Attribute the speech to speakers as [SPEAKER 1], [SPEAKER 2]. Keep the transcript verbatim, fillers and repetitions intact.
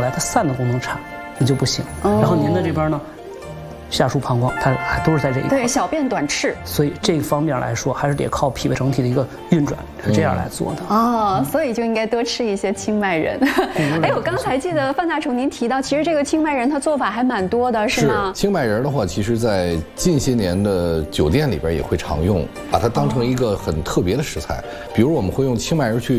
[SPEAKER 1] 过来，它散的功能差，那就不行。哦、然后您的这边呢？下输膀胱，它还都是在这一块。
[SPEAKER 2] 对，小便短赤。
[SPEAKER 1] 所以这个方面来说，还是得靠脾胃整体的一个运转，是这样来做的。
[SPEAKER 2] 哦，嗯、所以就应该多吃一些清迈仁。哎，我刚才记得范大厨您提到，其实这个清迈仁它做法还蛮多的，是吗？
[SPEAKER 3] 是清迈仁的话，其实在近些年的酒店里边也会常用，把它当成一个很特别的食材。比如我们会用清迈仁去